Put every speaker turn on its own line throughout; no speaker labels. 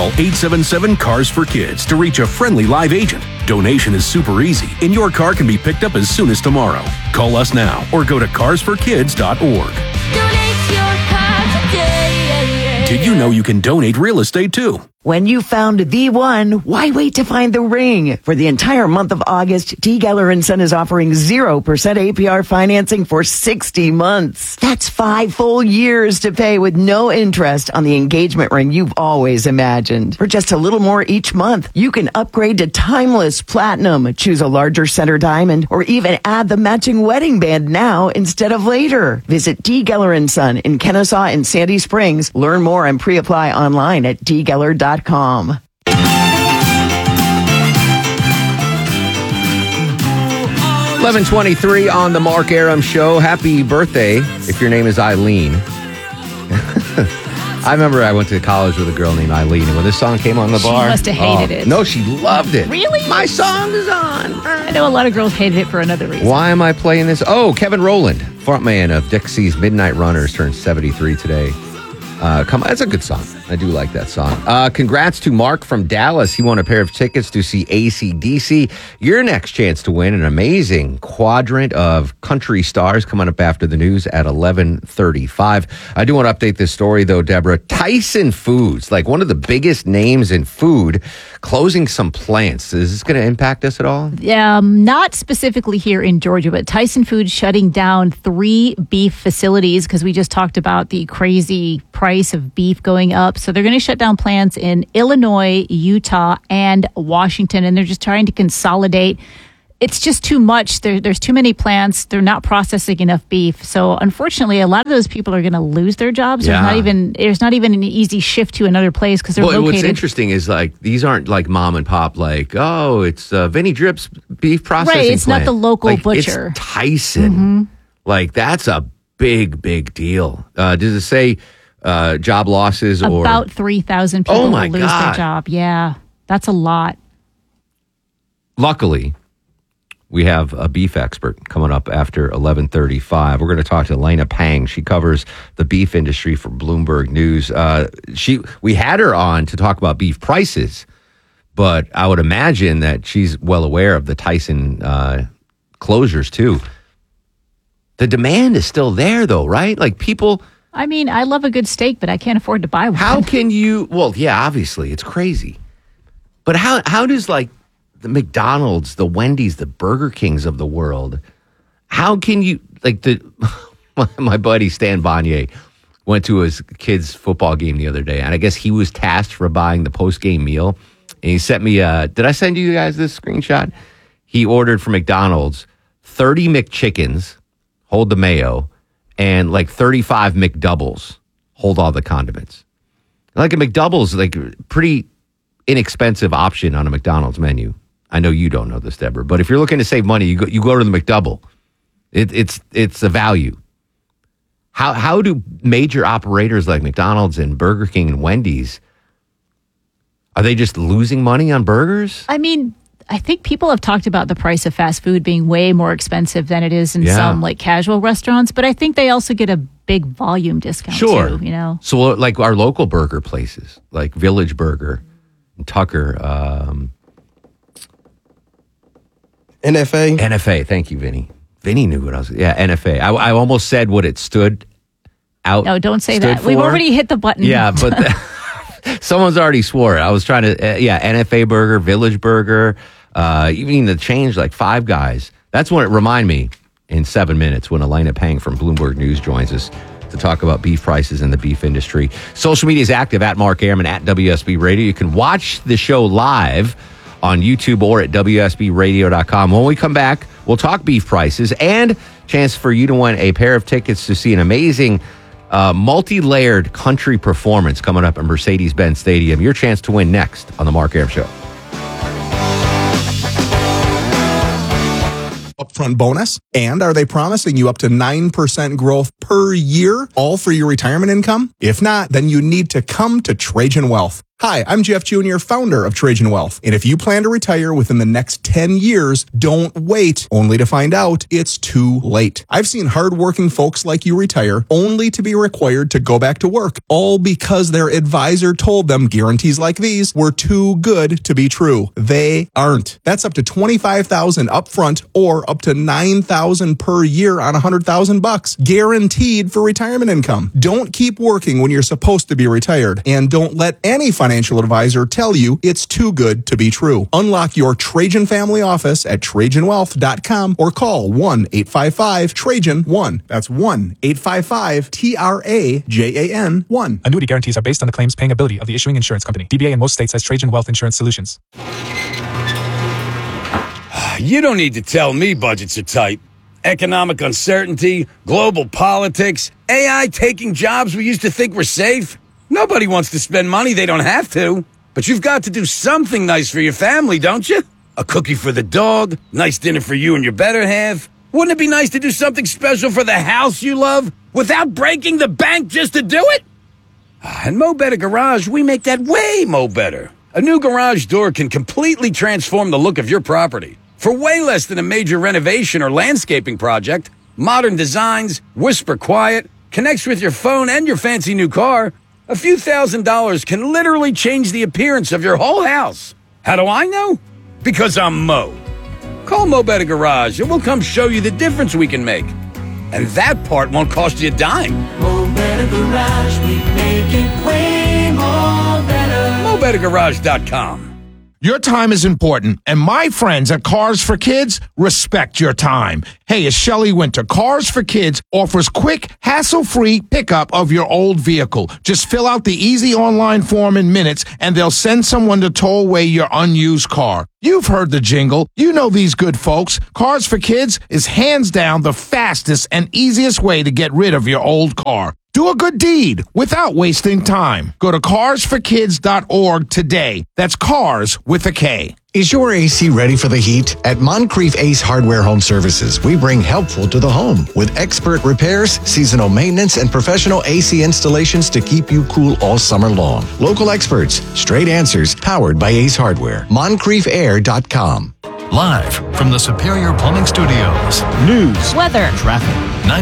Call 877-CARS-FOR-KIDS to reach a friendly live agent. Donation is super easy, and your car can be picked up as soon as tomorrow. Call us now or go to carsforkids.org.
Donate your car today.
Did you know you can donate real estate too?
When you found the one, why wait to find the ring? For the entire month of August, T. Geller & Son is offering 0% APR financing for 60 months. That's 5 full years to pay with no interest on the engagement ring you've always imagined. For just a little more each month, you can upgrade to Timeless Platinum, choose a larger center diamond, or even add the matching wedding band now instead of later. Visit T. Geller & Son in Kennesaw and Sandy Springs. Learn more and pre-apply online at tgeller.com.
11:23 on the Mark Arum Show. Happy birthday if your name is Eileen. I remember I went to college with a girl named Eileen, and when this song came on the bar...
She must have hated it.
No, she loved it.
Really?
My song is on.
I know a lot of girls hated it for another reason.
Why am I playing this? Oh, Kevin Rowland, frontman of Dixie's Midnight Runners, turned 73 today. Come on, that's a good song. I do like that song. Congrats to Mark from Dallas. He won a pair of tickets to see AC/DC. Your next chance to win an amazing quadrant of country stars coming up after the news at 11:35. I do want to update this story, though, Deborah. Tyson Foods, like one of the biggest names in food, closing some plants. Is this going to impact us at all?
Not specifically here in Georgia, but Tyson Foods shutting down 3 beef facilities because we just talked about the crazy price of beef going up. So they're going to shut down plants in Illinois, Utah, and Washington, and they're just trying to consolidate. It's just too much. There's too many plants. They're not processing enough beef. So unfortunately, a lot of those people are going to lose their jobs.
Yeah.
There's not even an easy shift to another place because they're located.
What's interesting is like these aren't like mom and pop. Like, oh, it's Vinny Drip's beef processing
Right, it's
plant.
not the local
like,
butcher.
It's Tyson. Like that's a big deal. Does it say job losses or
about 3,000 people will lose
God.
their job? Yeah, that's a lot.
Luckily, we have a beef expert coming up after 11:35. We're going to talk to Elena Pang. She covers the beef industry for Bloomberg News. We had her on to talk about beef prices, but I would imagine that she's well aware of the Tyson closures too. The demand is still there, though, right? Like people.
I mean, I love a good steak, but I can't afford to buy one.
How can you? Well, yeah, obviously it's crazy, but how does like the McDonald's, the Wendy's, the Burger Kings of the world? How can you like my buddy Stan Bonnier went to his kid's football game the other day, and I guess he was tasked for buying the post-game meal, and he sent me did I send you guys this screenshot? He ordered from McDonald's 30 McChickens, hold the mayo, and like 35 McDoubles, hold all the condiments. Like a McDouble's like pretty inexpensive option on a McDonald's menu. I know you don't know this, Deborah, but if you're looking to save money, you go to the McDouble. It's a value. How do major operators like McDonald's and Burger King and Wendy's, are they just losing money on burgers?
I mean, I think people have talked about the price of fast food being way more expensive than it is in some like casual restaurants, but I think they also get a big volume discount too, you know?
So like our local burger places, like Village Burger and Tucker, NFA. Thank you, Vinny. Vinny knew what I was. Yeah, NFA. I almost said what it stood out.
No, don't say that.
for.
We've already hit the button.
Yeah, but someone's already swore it. I was trying to. NFA Burger, Village Burger, even the change like Five Guys. That's when it remind me in 7 minutes when Elena Pang from Bloomberg News joins us to talk about beef prices in the beef industry. Social media is active at Mark Arum, at WSB Radio. You can watch the show live on YouTube or at WSBradio.com. When we come back, we'll talk beef prices and chance for you to win a pair of tickets to see an amazing multi-layered country performance coming up at Mercedes-Benz Stadium. Your chance to win next on the Mark Arum Show.
Upfront bonus? And are they promising you up to 9% growth per year, all for your retirement income? If not, then you need to come to Trajan Wealth. Hi, I'm Jeff Jr., founder of Trajan Wealth. And if you plan to retire within the next 10 years, don't wait only to find out it's too late. I've seen hardworking folks like you retire only to be required to go back to work, all because their advisor told them guarantees like these were too good to be true. They aren't. That's up to $25,000 upfront or up to $9,000 per year on $100,000 guaranteed for retirement income. Don't keep working when you're supposed to be retired, and don't let any financial advisor tell you it's too good to be true. Unlock your Trajan family office at TrajanWealth.com or call 1-855-TRAJAN-1. That's 1-855-TRAJAN-1.
Annuity guarantees are based on the claims paying ability of the issuing insurance company. DBA in most states has Trajan Wealth Insurance Solutions.
You don't need to tell me budgets are tight. Economic uncertainty, global politics, AI taking jobs we used to think were safe. Nobody wants to spend money they don't have to. But you've got to do something nice for your family, don't you? A cookie for the dog, nice dinner for you and your better half. Wouldn't it be nice to do something special for the house you love without breaking the bank just to do it? And Mo Better Garage, we make that way mo better. A new garage door can completely transform the look of your property. For way less than a major renovation or landscaping project, modern designs, whisper quiet, connects with your phone and your fancy new car, a few $1,000s can literally change the appearance of your whole house. How do I know? Because I'm Mo. Call Mo Better Garage and we'll come show you the difference we can make. And that part won't cost you a dime.
Mo Better Garage, we make it way more better.
MoBetterGarage.com.
Your time is important, and my friends at Cars for Kids respect your time. Hey, it's Shelley Winter. Cars for Kids offers quick, hassle-free pickup of your old vehicle. Just fill out the easy online form in minutes, and they'll send someone to tow away your unused car. You've heard the jingle. You know these good folks. Cars for Kids is hands down the fastest and easiest way to get rid of your old car. Do a good deed without wasting time. Go to carsforkids.org today. That's cars with a K.
Is your AC ready for the heat? At Moncrief Ace Hardware Home Services, we bring helpful to the home with expert repairs, seasonal maintenance, and professional AC installations to keep you cool all summer long. Local experts, straight answers, powered by Ace Hardware. MoncriefAir.com.
Live from the Superior Plumbing Studios. News,
Weather,
traffic,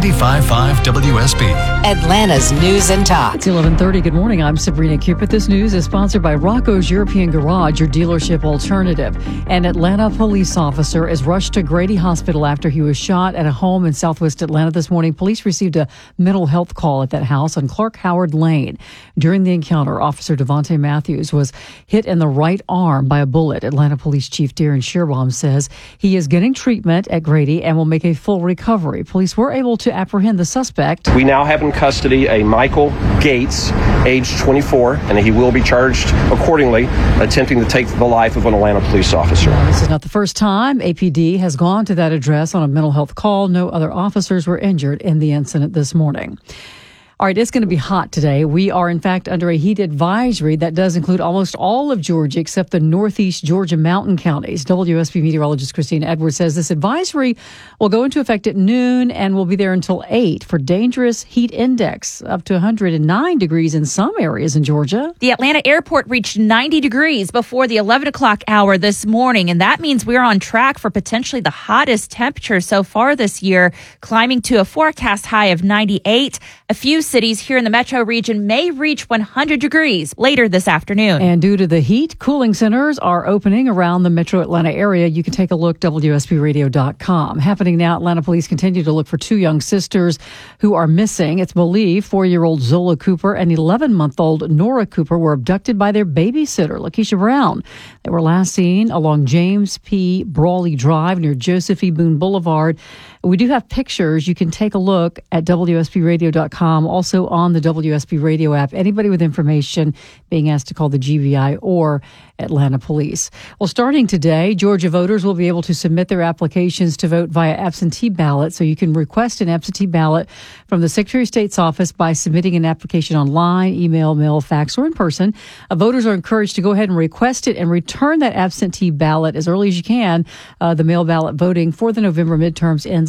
95.5 WSB.
Atlanta's News and Talk.
It's 11:30. Good morning. I'm Sabrina Cupid. This news is sponsored by Rocco's European Garage, your dealership alternative. An Atlanta police officer is rushed to Grady Hospital after he was shot at a home in Southwest Atlanta this morning. Police received a mental health call at that house on Clark Howard Lane. During the encounter, Officer Devontae Matthews was hit in the right arm by a bullet. Atlanta Police Chief Darren Shearbaum says he is getting treatment at Grady and will make a full recovery. Police were able to apprehend the suspect.
We now have in custody a Michael Gates, age 24, and he will be charged accordingly, attempting to take the life of an Atlanta police officer.
This is not the first time APD has gone to that address on a mental health call. No other officers were injured in the incident this morning. All right, it's going to be hot today. We are, in fact, under a heat advisory that does include almost all of Georgia except the northeast Georgia mountain counties. WSB meteorologist Christina Edwards says this advisory will go into effect at noon and will be there until 8 for dangerous heat index up to 109 degrees in some areas in Georgia.
The Atlanta airport reached 90 degrees before the 11 o'clock hour this morning, and that means we're on track for potentially the hottest temperature so far this year, climbing to a forecast high of 98. A few cities here in the metro region may reach 100 degrees later this afternoon.
And due to the heat, cooling centers are opening around the metro Atlanta area. You can take a look, WSBradio.com. Happening now, Atlanta police continue to look for two young sisters who are missing. It's believed 4-year-old Zola Cooper and 11-month-old Nora Cooper were abducted by their babysitter, Lakeisha Brown. They were last seen along James P. Brawley Drive near Joseph E. Boone Boulevard. We do have pictures. You can take a look at WSBradio.com, also on the WSB Radio app. Anybody with information being asked to call the GBI or Atlanta Police. Well, starting today, Georgia voters will be able to submit their applications to vote via absentee ballot. So you can request an absentee ballot from the Secretary of State's office by submitting an application online, email, mail, fax, or in person. Voters are encouraged to go ahead and request it and return that absentee ballot as early as you can. The mail ballot voting for the November midterms ends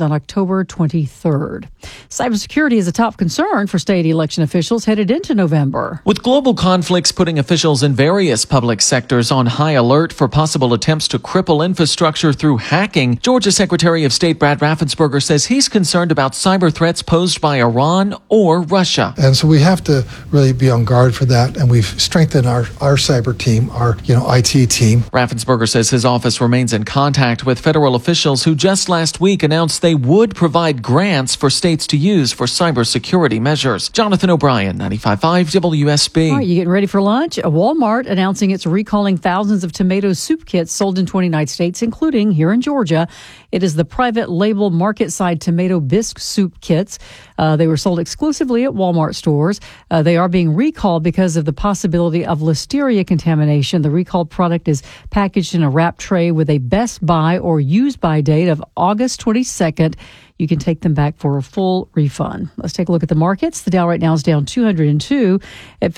on October 23rd. Cybersecurity is a top concern for state election officials headed into November.
With global conflicts putting officials in various public sectors on high alert for possible attempts to cripple infrastructure through hacking, Georgia Secretary of State Brad Raffensperger says he's concerned about cyber threats posed by Iran or Russia.
And so we have to really be on guard for that, and we've strengthened our cyber team, our IT team.
Raffensperger says his office remains in contact with federal officials who just last week announced they would provide grants for states to use for cybersecurity measures. Jonathan O'Brien, 95.5 WSB.
All right, you getting ready for lunch? Walmart announcing it's recalling thousands of tomato soup kits sold in 29 states, including here in Georgia. It is the private label market-side tomato bisque soup kits. They were sold exclusively at Walmart stores. They are being recalled because of the possibility of listeria contamination. The recalled product is packaged in a wrap tray with a best buy or use by date of August 22nd. You can take them back for a full refund. Let's take a look at the markets. The Dow right now is down 202 at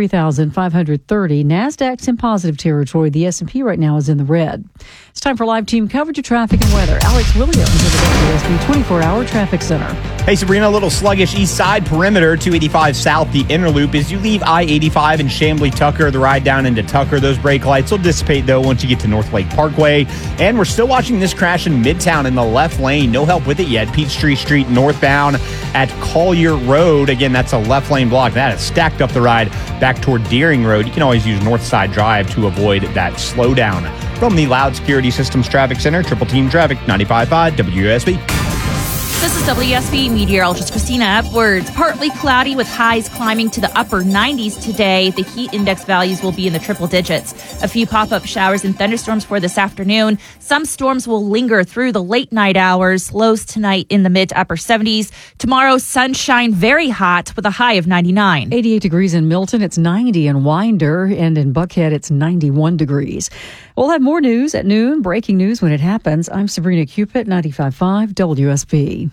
53,530. NASDAQ's in positive territory. The S&P right now is in the red. It's time for live team coverage of traffic and weather. Alex Williams with the WSB 24-hour traffic center.
Hey, Sabrina, a little sluggish east side perimeter, 285 south, the inner loop. As you leave I-85 and Chamblee-Tucker, the ride down into Tucker, those brake lights will dissipate, though, once you get to North Lake Parkway. And we're still watching this crash in Midtown in the left lane. No help with it yet. Peachtree Street northbound at Collier Road. Again, that's a left lane block. That is stacked up the ride back toward Deering Road. You can always use North Side Drive to avoid that slowdown. From the Loud Security Systems Traffic Center, Triple Team Traffic, 95.5 WSB.
This is WSB meteorologist Christina Edwards. Partly cloudy with highs climbing to the upper 90s today. The heat index values will be in the triple digits. A few pop-up showers and thunderstorms for this afternoon. Some storms will linger through the late night hours. Lows tonight in the mid to upper 70s. Tomorrow, sunshine, very hot with a high of 99.
88 degrees in Milton. It's 90 in Winder. And in Buckhead, it's 91 degrees. We'll have more news at noon. Breaking news when it happens. I'm Sabrina Cupid, 95.5 WSB.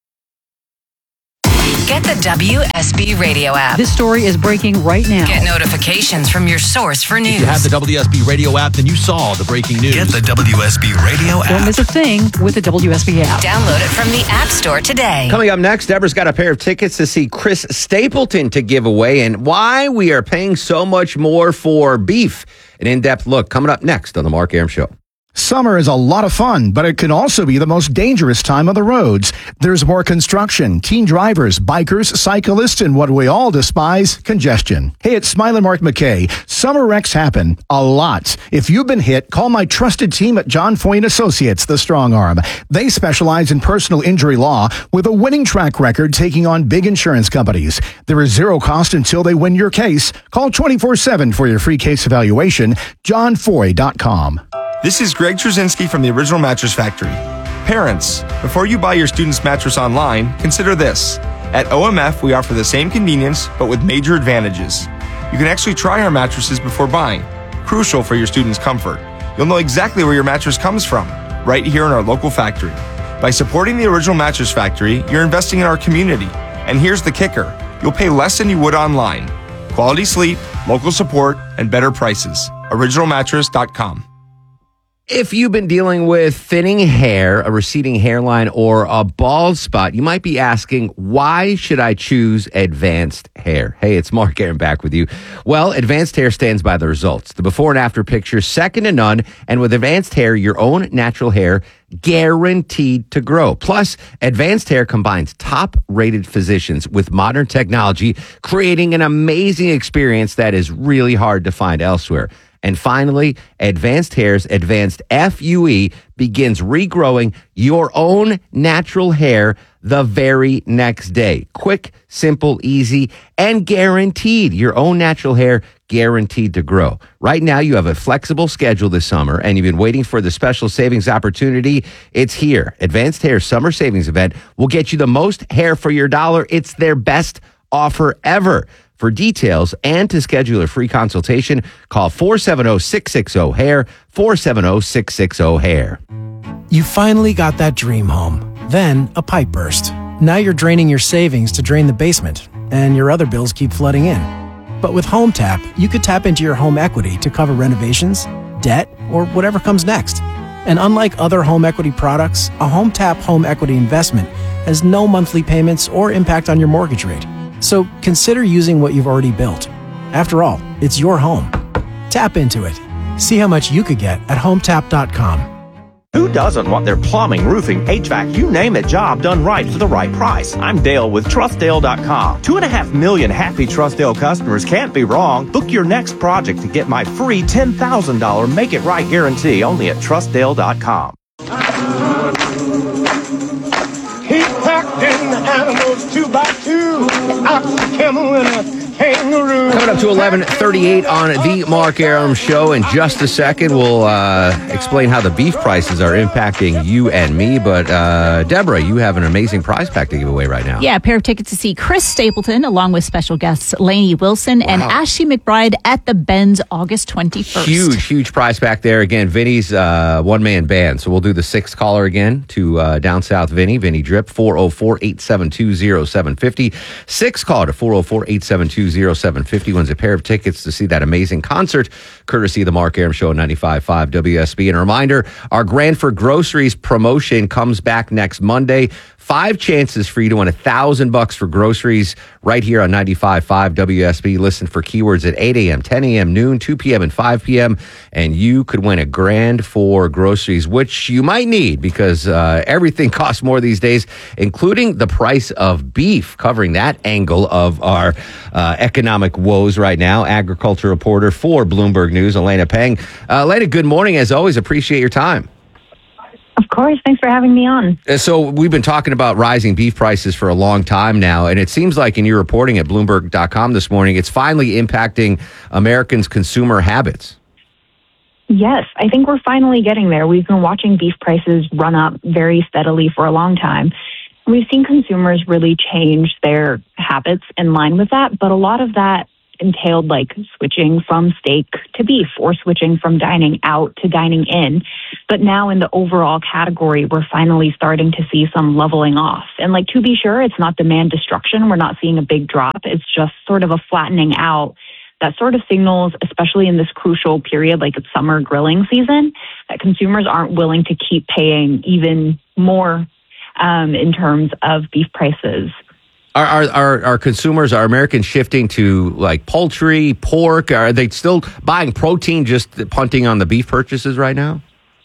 Get the WSB radio app.
This story is breaking right now.
Get notifications from your source for news.
If you have the WSB radio app, then you saw the breaking news.
Get the WSB radio app.
Don't miss a thing with the WSB app.
Download it from the App Store today.
Coming up next, Deborah's got a pair of tickets to see Chris Stapleton to give away and why we are paying so much more for beef. An in-depth look coming up next on The Mark Arum Show.
Summer is a lot of fun, but it can also be the most dangerous time on the roads. There's more construction, teen drivers, bikers, cyclists, and what we all despise, congestion. Hey, it's Smilin' Mark McKay. Summer wrecks happen a lot. If you've been hit, call my trusted team at John Foy & Associates, the Strong Arm. They specialize in personal injury law with a winning track record taking on big insurance companies. There is zero cost until they win your case. Call 24/7 for your free case evaluation. JohnFoy.com.
This is Greg Trzynski from the Original Mattress Factory. Parents, before you buy your student's mattress online, consider this. At OMF, we offer the same convenience, but with major advantages. You can actually try our mattresses before buying, crucial for your student's comfort. You'll know exactly where your mattress comes from, right here in our local factory. By supporting the Original Mattress Factory, you're investing in our community. And here's the kicker. You'll pay less than you would online. Quality sleep, local support, and better prices. OriginalMattress.com.
If you've been dealing with thinning hair, a receding hairline, or a bald spot, you might be asking, why should I choose Advanced Hair? Hey, it's Mark Arum back with you. Well, Advanced Hair stands by the results. The before and after picture, second to none. And with Advanced Hair, your own natural hair guaranteed to grow. Plus, Advanced Hair combines top-rated physicians with modern technology, creating an amazing experience that is really hard to find elsewhere. And finally, Advanced Hair's Advanced FUE begins regrowing your own natural hair the very next day. Quick, simple, easy, and guaranteed. Your own natural hair guaranteed to grow. Right now, you have a flexible schedule this summer, and you've been waiting for the special savings opportunity. It's here. Advanced Hair's summer savings event will get you the most hair for your dollar. It's their best offer ever. For details and to schedule a free consultation, call 470-660-HAIR, 470-660-HAIR.
You finally got that dream home. Then a pipe burst. Now you're draining your savings to drain the basement, and your other bills keep flooding in. But with Home Tap, you could tap into your home equity to cover renovations, debt, or whatever comes next. And unlike other home equity products, a HomeTap home equity investment has no monthly payments or impact on your mortgage rate. So consider using what you've already built. After all, it's your home. Tap into it. See how much you could get at HomeTap.com.
Who doesn't want their plumbing, roofing, HVAC, you name it, job done right for the right price? I'm Dale with TrustDale.com. 2.5 million happy TrustDale customers can't be wrong. Book your next project to get my free $10,000 Make It Right guarantee only at TrustDale.com.
He packed in the animals 2 by 2, ox, a camel, and a kangaroo.
Coming up to 11:38 on the Mark Arum Show. In just a second, we'll explain how the beef prices are impacting you and me. But Deborah, you have an amazing prize pack to give away right now.
Yeah, a pair of tickets to see Chris Stapleton along with special guests Lainey Wilson and Ashley McBride at the Benz August 21st.
Huge prize pack there. Again, Vinny's one-man band. So we'll do the sixth caller again to Down South Vinny Drip, 404-872-0750. Sixth caller to 404-872-0750 wins a pair of tickets to see that amazing concert, courtesy of the Mark Arum Show on 95.5 WSB. And a reminder, our Grand for Groceries promotion comes back next Monday. 5 chances for you to win $1,000 for groceries right here on 95.5 WSB. Listen for keywords at 8 a.m., 10 a.m., noon, 2 p.m., and 5 p.m. And you could win a grand for groceries, which you might need because everything costs more these days, including the price of beef. Covering that angle of our economic woes right now, agriculture reporter for Bloomberg News, Elena Peng. Elena, good morning. As always, appreciate your time.
Of course. Thanks for having me on.
So we've been talking about rising beef prices for a long time now, and it seems like in your reporting at Bloomberg.com this morning, it's finally impacting Americans' consumer habits.
Yes, I think we're finally getting there. We've been watching beef prices run up very steadily for a long time. We've seen consumers really change their habits in line with that, but a lot of that entailed like switching from steak to beef or switching from dining out to dining in. But now in the overall category, we're finally starting to see some leveling off. And like, to be sure, it's not demand destruction. We're not seeing a big drop. It's just sort of a flattening out that sort of signals, especially in this crucial period, like it's summer grilling season, that consumers aren't willing to keep paying even more in terms of beef prices.
Are consumers, are Americans shifting to like poultry, pork? Are they still buying protein, just punting on the beef purchases right now?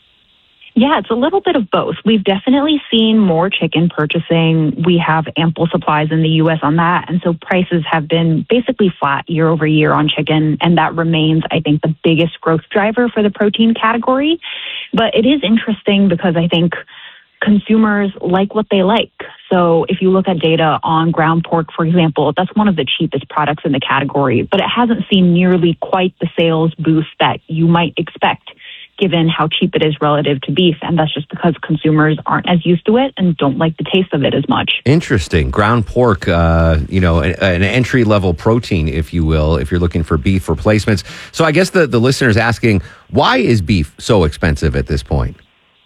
Yeah, it's a little bit of both. We've definitely seen more chicken purchasing. We have ample supplies in the U.S. on that. And so prices have been basically flat year over year on chicken. And that remains, I think, the biggest growth driver for the protein category. But it is interesting because I think consumers like what they like. So if you look at data on ground pork, for example, that's one of the cheapest products in the category, but it hasn't seen nearly quite the sales boost that you might expect given how cheap it is relative to beef. And that's just because consumers aren't as used to it and don't like the taste of it as much.
Interesting. Ground pork, an entry-level protein, if you will, if you're looking for beef replacements. So I guess the listener's asking, why is beef so expensive at this point?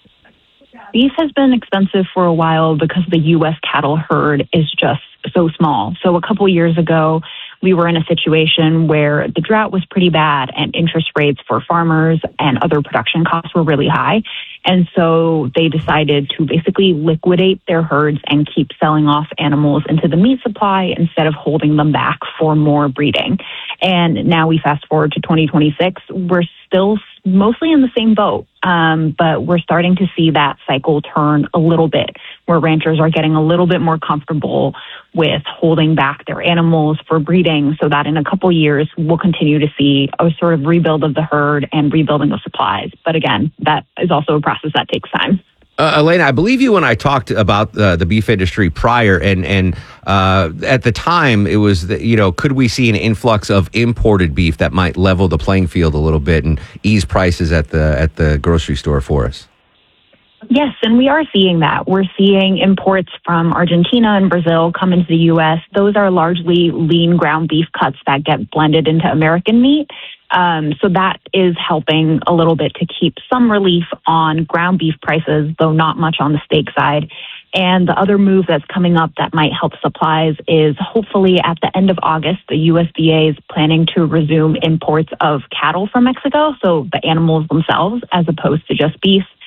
Beef has been expensive for a while because the U.S. cattle herd is just so small. So a couple years ago, we were in a situation where the drought was pretty bad and interest rates for farmers and other production costs were really high. And so they decided to basically liquidate their herds and keep selling off animals into the meat supply instead of holding them back for more breeding. And now we fast forward to 2026, we're still mostly in the same boat, but we're starting to see that cycle turn a little bit, where ranchers are getting a little bit more comfortable with holding back their animals for breeding so that in a couple years, we'll continue to see a sort of rebuild of the herd and rebuilding of supplies. But again, that is also a process that takes time.
Elena, I believe you when I talked about the beef industry prior, and at the time it was, could we see an influx of imported beef that might level the playing field a little bit and ease prices at the grocery store for us?
Yes, and we are seeing that. We're seeing imports from Argentina and Brazil come into the U.S. Those are largely lean ground beef cuts that get blended into American meat. So that is helping a little bit to keep some relief on ground beef prices, though not much on the steak side. And the other move that's coming up that might help supplies is hopefully at the end of August, the USDA is planning to resume imports of cattle from Mexico, so the animals themselves, as opposed to just beef.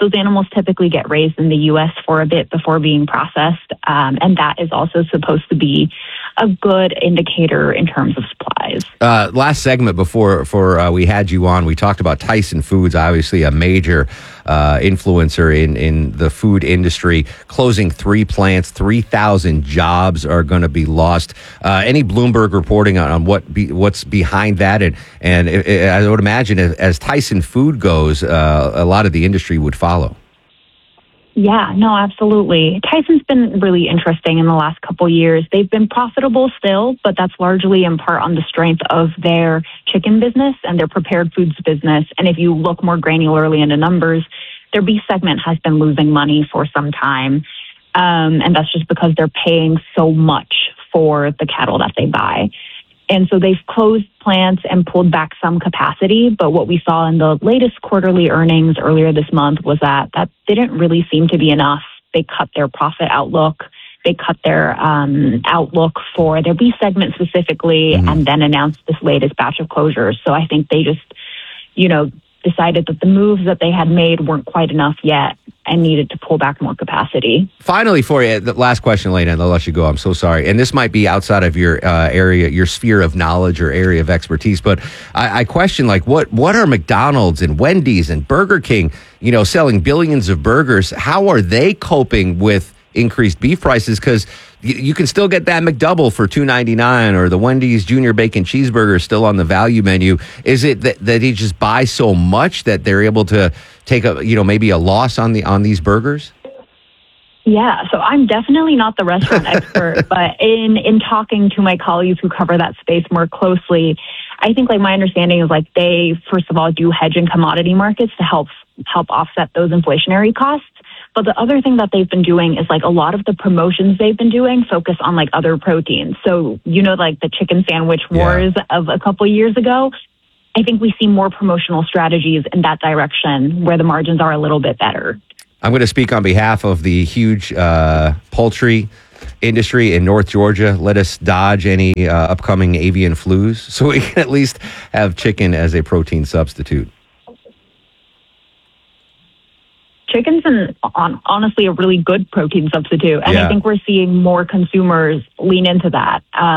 those animals typically get raised in the U.S. for a bit before being processed, and that is also supposed to be a good indicator in terms of supplies.
Last segment before we had you on, we talked about Tyson Foods, obviously a major influencer in the food industry, closing 3 plants, 3,000 jobs are going to be lost. Any Bloomberg reporting on what's behind that? And I would imagine as Tyson Food goes, a lot of the industry would follow.
Yeah, no, absolutely. Tyson's been really interesting in the last couple years. They've been profitable still, but that's largely in part on the strength of their chicken business and their prepared foods business. And if you look more granularly into numbers, their beef segment has been losing money for some time. And that's just because they're paying so much for the cattle that they buy. And so they've closed plants and pulled back some capacity. But what we saw in the latest quarterly earnings earlier this month was that didn't really seem to be enough. They cut their profit outlook. They cut their outlook for their beef segment specifically, and then announced this latest batch of closures. So I think they just, decided that the moves that they had made weren't quite enough yet and needed to pull back more capacity. Finally,
for you, the last question, Lena, and I'll let you go. I'm so sorry. And this might be outside of your area, your sphere of knowledge or area of expertise, but I question, what are McDonald's and Wendy's and Burger King, selling billions of burgers? How are they coping with increased beef prices? Because you can still get that McDouble for $2.99, or the Wendy's Junior Bacon Cheeseburger is still on the value menu. Is it that they just buy so much that they're able to take maybe a loss on these burgers?
Yeah, so I'm definitely not the restaurant expert, but in talking to my colleagues who cover that space more closely, I think my understanding is they first of all do hedge in commodity markets to help offset those inflationary costs. But the other thing that they've been doing is a lot of the promotions they've been doing focus on other proteins. So, the chicken sandwich wars of a couple years ago, I think we see more promotional strategies in that direction where the margins are a little bit better.
I'm going to speak on behalf of the huge poultry industry in North Georgia. Let us dodge any upcoming avian flus so we can at least have chicken as a protein substitute.
Chicken's honestly a really good protein substitute. And I think we're seeing more consumers lean into that.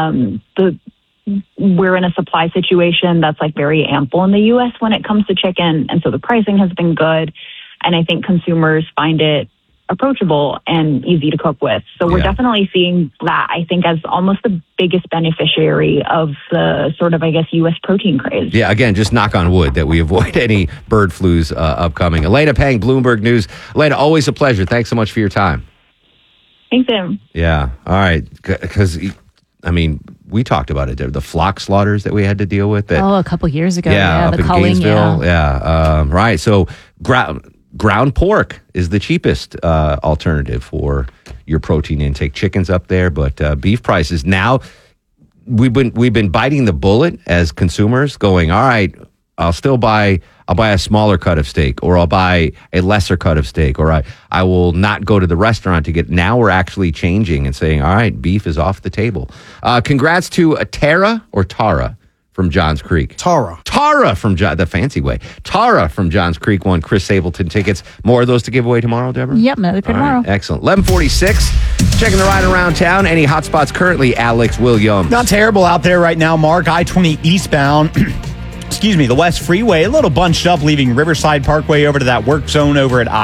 We're in a supply situation that's very ample in the U.S. when it comes to chicken. And so the pricing has been good. And I think consumers find it approachable and easy to cook with. So we're definitely seeing that, I think, as almost the biggest beneficiary of the sort of, U.S. protein craze.
Yeah, again, just knock on wood that we avoid any bird flus upcoming. Elena Pang, Bloomberg News. Elena, always a pleasure. Thanks so much for your time.
Thanks, Tim.
Yeah, all right. Because, we talked about it. The flock slaughters that we had to deal with.
A couple years ago.
Yeah, up
the
in
culling,
Gainesville. Right. So ground pork is the cheapest alternative for your protein intake. Chicken's up there, but beef prices now, we've been biting the bullet as consumers, going, all right, I'll buy a smaller cut of steak, or I'll buy a lesser cut of steak, or I will not go to the restaurant to get. Now we're actually changing and saying, all right, beef is off the table. Congrats to Tara from Johns Creek. Tara from the fancy way. Tara from Johns Creek won Chris Sableton tickets. More of those to give away tomorrow, Deborah?
Yep, another for tomorrow.
Right, excellent. 11:46. Checking the ride around town. Any hot spots currently, Alex Williams?
Not terrible out there right now, Mark. I-20 eastbound. The West Freeway, a little bunched up, leaving Riverside Parkway over to that work zone over at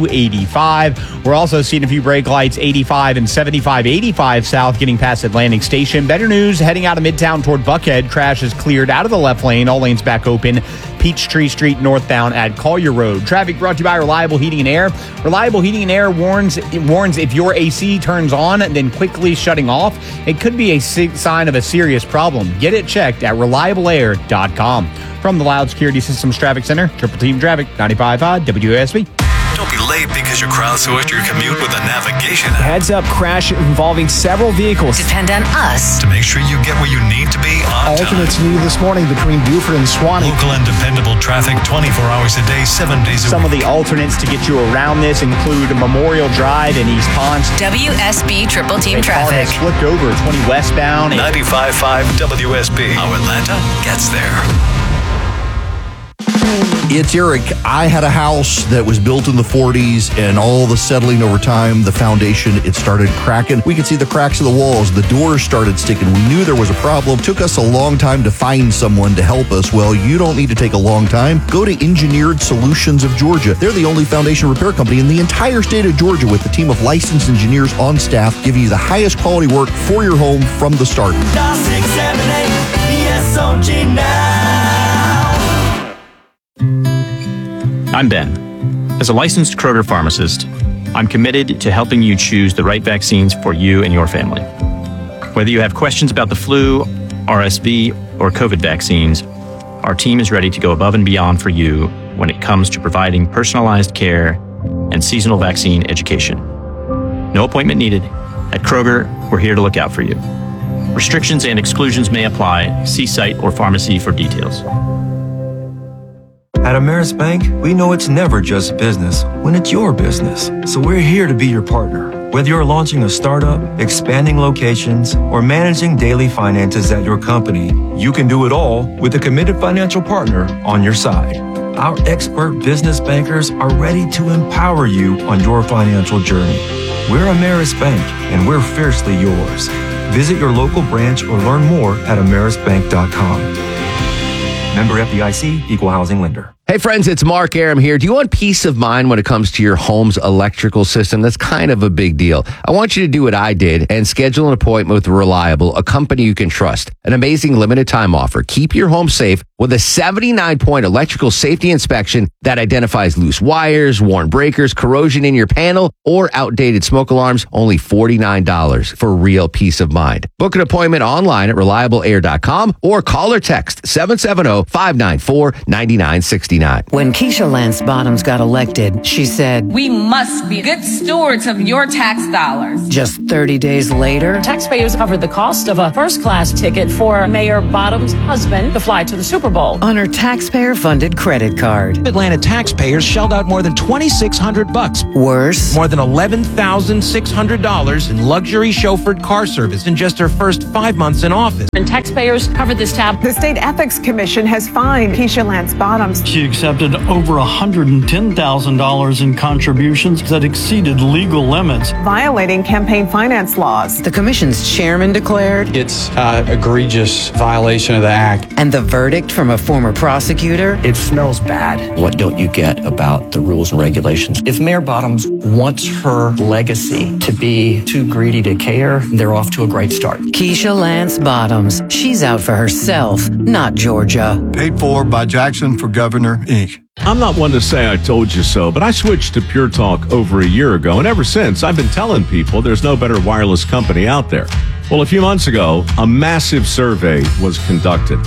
I-285. We're also seeing a few brake lights, 85 and 75, 85 south, getting past Atlantic Station. Better news, heading out of Midtown toward Buckhead. Crash is cleared out of the left lane. All lanes back open. Peachtree Street northbound at Collier Road. Traffic brought to you by Reliable Heating and Air. Reliable Heating and Air warns if your AC turns on, then quickly shutting off, it could be a sign of a serious problem. Get it checked at reliableair.com. From the Loud Security Systems Traffic Center, Triple Team Traffic, 95.5 WSB.
Don't be late because you crowdsourced your commute with a navigation app.
Heads up, crash involving several vehicles.
Depend on us
to make sure you get where you need to be on
Alternates
time.
needed this morning between Buford and Swanee.
Local and dependable traffic 24 hours a day, 7 days a week.
Some of the alternates to get you around this include Memorial Drive in East Ponce.
WSB Triple Team Traffic.
Flipped over 20 westbound.
95.5 WSB. How Atlanta gets there.
It's Eric. I had a house that was built in the 40s, and all the settling over time, the foundation, it started cracking. We could see the cracks in the walls. The doors started sticking. We knew there was a problem. Took us a long time to find someone to help us. Well, you don't need to take a long time. Go to Engineered Solutions of Georgia. They're the only foundation repair company in the entire state of Georgia with a team of licensed engineers on staff giving you the highest quality work for your home from the start.
Dial 678 ESOG now.
I'm Ben. As a licensed Kroger pharmacist, I'm committed to helping you choose the right vaccines for you and your family. Whether you have questions about the flu, RSV, or COVID vaccines, our team is ready to go above and beyond for you when it comes to providing personalized care and seasonal vaccine education. No appointment needed. At Kroger, we're here to look out for you. Restrictions and exclusions may apply. See site or pharmacy for details.
At Ameris Bank, we know it's never just business when it's your business. So we're here to be your partner. Whether you're launching a startup, expanding locations, or managing daily finances at your company, you can do it all with a committed financial partner on your side. Our expert business bankers are ready to empower you on your financial journey. We're Ameris Bank, and we're fiercely yours. Visit your local branch or learn more at amerisbank.com. Member FDIC, Equal Housing Lender.
Hey friends, it's Mark Aram here. Do you want peace of mind when it comes to your home's electrical system? That's kind of a big deal. I want you to do what I did and schedule an appointment with Reliable, a company you can trust. An amazing limited time offer. Keep your home safe with a 79-point electrical safety inspection that identifies loose wires, worn breakers, corrosion in your panel, or outdated smoke alarms. Only $49 for real peace of mind. Book an appointment online at reliableair.com or call or text 770-594-9969.
When Keisha Lance Bottoms got elected, she said,
"We must be good stewards of your tax dollars."
Just 30 days later,
taxpayers covered the cost of a first-class ticket for Mayor Bottoms' husband to fly to the Super Bowl
on her taxpayer-funded credit card.
Atlanta taxpayers shelled out more than $2,600.
Worse,
more than $11,600 in luxury chauffeured car service in just her first 5 months in office.
And taxpayers covered this tab.
The State Ethics Commission has fined Keisha Lance Bottoms.
She accepted over $110,000 in contributions that exceeded legal limits,
violating campaign finance laws.
The commission's chairman declared
it's an egregious violation of the act.
And the verdict from a former prosecutor?
It smells bad. What don't you get about the rules and regulations? If Mayor Bottoms wants her legacy to be too greedy to care, they're off to a great start.
Keisha Lance Bottoms. She's out for herself, not Georgia.
Paid for by Jackson for Governor, Inc.
I'm not one to say I told you so, but I switched to Pure Talk over a year ago, and ever since, I've been telling people there's no better wireless company out there. Well, a few months ago, a massive survey was conducted.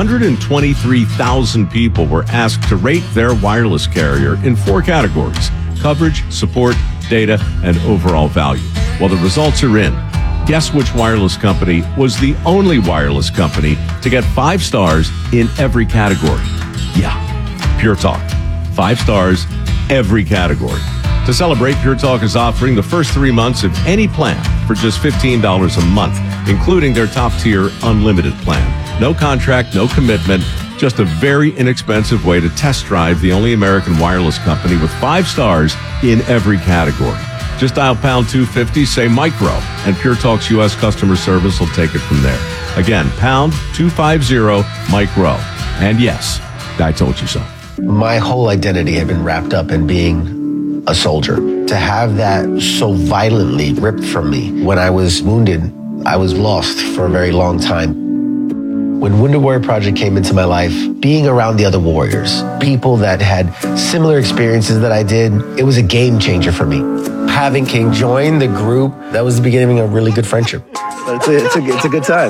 123,000 people were asked to rate their wireless carrier in 4 categories: coverage, support, data, and overall value. Well, the results are in. Guess which wireless company was the only wireless company to get 5 stars in every category? Yeah, Pure Talk. 5 stars, every category. To celebrate, Pure Talk is offering the first 3 months of any plan for just $15 a month, including their top-tier unlimited plan. No contract, no commitment, just a very inexpensive way to test drive the only American wireless company with 5 stars in every category. Just dial pound 250, say micro, and Pure Talk's U.S. customer service will take it from there. Again, pound 250 micro. And yes, I told you so.
My whole identity had been wrapped up in being a soldier. To have that so violently ripped from me when I was wounded, I was lost for a very long time. When Wounded Warrior Project came into my life, being around the other warriors, people that had similar experiences that I did, it was a game changer for me. Having King join the group, that was the beginning of a really good friendship. It's a good time.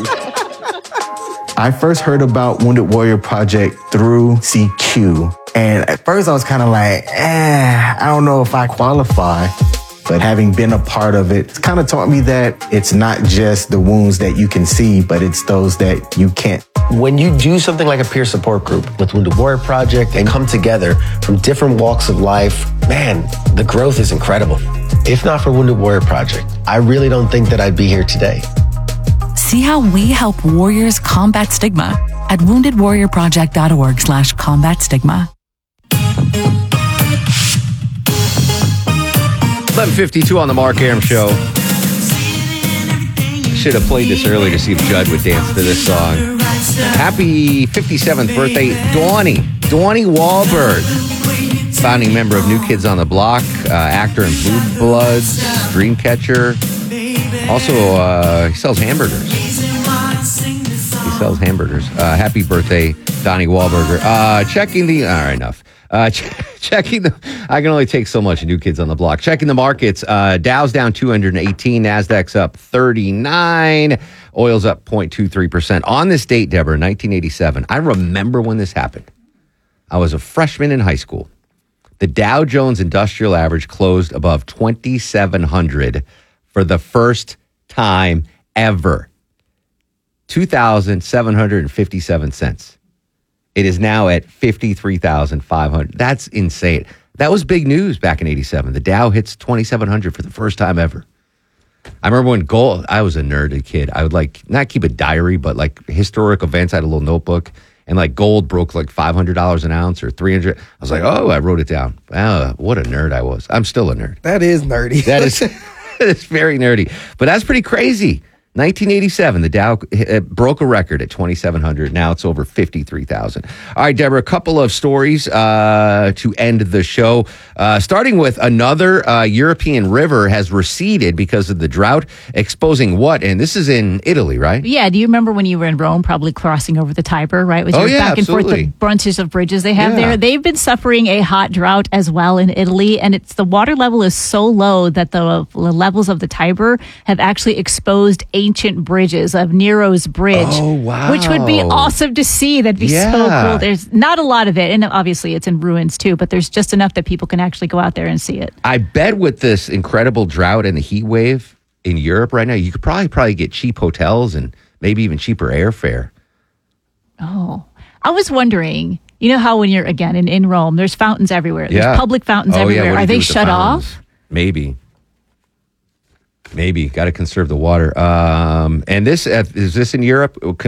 I first heard about Wounded Warrior Project through CQ. And at first I was kind of like, I don't know if I qualify. But having been a part of it, it's kind of taught me that it's not just the wounds that you can see, but it's those that you can't.
When you do something like a peer support group with Wounded Warrior Project and come together from different walks of life, man, the growth is incredible. If not for Wounded Warrior Project, I really don't think that I'd be here today.
See how we help warriors combat stigma at woundedwarriorproject.org/combat stigma.
11:52 on the Mark Arum Show. Should have played this earlier to see if Judd would dance to this song. Happy 57th birthday, Donnie Wahlberg, founding member of New Kids on the Block, actor in Blue Bloods, Dreamcatcher. Also, he sells hamburgers. Happy birthday, Donnie Wahlberg. All right, enough. Checking the, I can only take so much New Kids on the Block. Checking the markets, Dow's down 218, Nasdaq's up 39, oil's up 0.23%. On this date, Deborah, 1987, I remember when this happened. I was a freshman in high school. The Dow Jones Industrial Average closed above 2,700 for the first time ever. 2,757 cents. It is now at 53,500. That's insane. That was big news back in 87. The Dow hits 2,700 for the first time ever. I remember when gold, I was a nerdy kid. I would not keep a diary, but historic events. I had a little notebook, and gold broke $500 an ounce or 300. I was like, oh, I wrote it down. Wow, what a nerd I was. I'm still a nerd.
That is nerdy.
That is it's very nerdy. But that's pretty crazy. 1987, the Dow broke a record at 2,700. Now it's over 53,000. All right, Deborah, a couple of stories to end the show. Starting with another European river has receded because of the drought, exposing what? And this is in Italy, right?
Yeah. Do you remember when you were in Rome, probably crossing over the Tiber, right? With your back and forth, the bunches of bridges they have there. They've been suffering a hot drought as well in Italy, and the water level is so low that the levels of the Tiber have actually exposed ancient bridges of Nero's Bridge, which would be awesome to see. That'd be so cool. There's not a lot of it, and obviously it's in ruins too, but there's just enough that people can actually go out there and see it.
I bet with this incredible drought and the heat wave in Europe right now, you could probably get cheap hotels and maybe even cheaper airfare.
Oh, I was wondering, you know how when you're, again, in Rome, there's fountains everywhere. There's public fountains everywhere. Are they shut off?
Maybe. Got to conserve the water. And this is this in Europe?